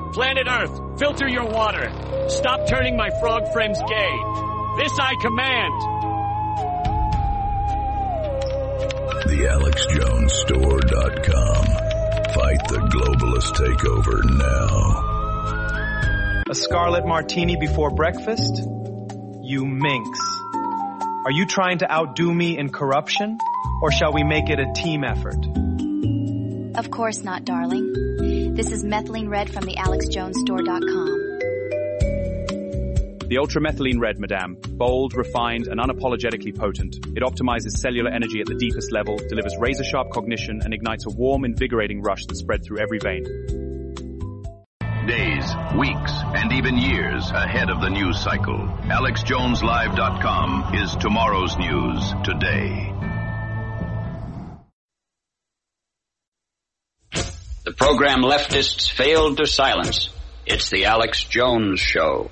Planet Earth, filter your water. Stop turning my frog friends gay. This I command. TheAlexJonesStore.com. Fight the globalist takeover now. A scarlet martini before breakfast? You minx. Are you trying to outdo me in corruption? Or shall we make it a team effort? Of course not, darling. This is Methylene Red from TheAlexJonesStore.com. The ultramethylene red, madame. Bold, refined, and unapologetically potent. It optimizes cellular energy at the deepest level, delivers razor-sharp cognition, and ignites a warm, invigorating rush that spreads through every vein. Days, weeks, and even years ahead of the news cycle. AlexJonesLive.com is tomorrow's news today. The program leftists failed to silence. It's the Alex Jones Show.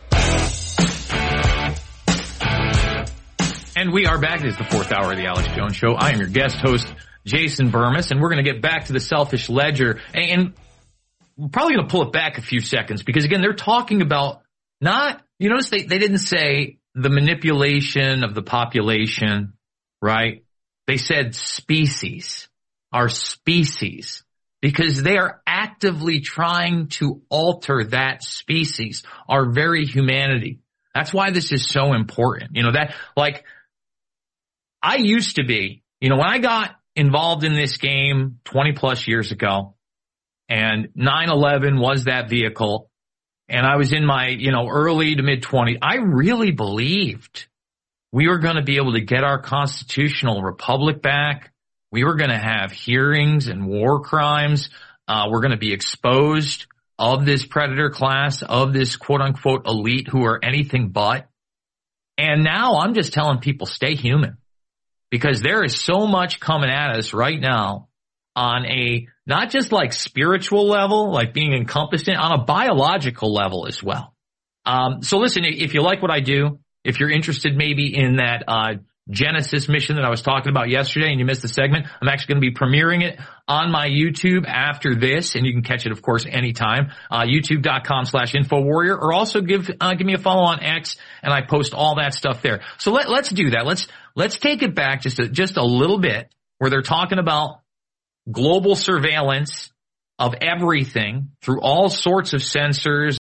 And we are back. It is the fourth hour of the Alex Jones Show. I am your guest host, Jason Burmis, and we're going to get back to the selfish ledger. And we're probably going to pull it back a few seconds because, again, they're talking about not, you notice they didn't say the manipulation of the population, right? They said species, our species, because they are actively trying to alter that species, our very humanity. That's why this is so important. You know, that, like, I used to be, you know, when I got involved in this game 20 plus years ago, and 9/11 was that vehicle, and I was in my, you know, early to mid 20s, I really believed we were going to be able to get our constitutional republic back. We were going to have hearings and war crimes. We're going to be exposed of this predator class, of this quote unquote elite who are anything but. And now I'm just telling people, stay human, because there is so much coming at us right now on a, not just like spiritual level, like being encompassed in, on a biological level as well. So listen, if you like what I do, if you're interested maybe in that, Genesis mission that I was talking about yesterday and you missed the segment, I'm actually going to be premiering it on my YouTube after this, and you can catch it, of course, anytime. YouTube.com/InfoWarrior, or also give me a follow on X, and I post all that stuff there. So let's do that. Let's take it back just a little bit, where they're talking about global surveillance of everything through all sorts of sensors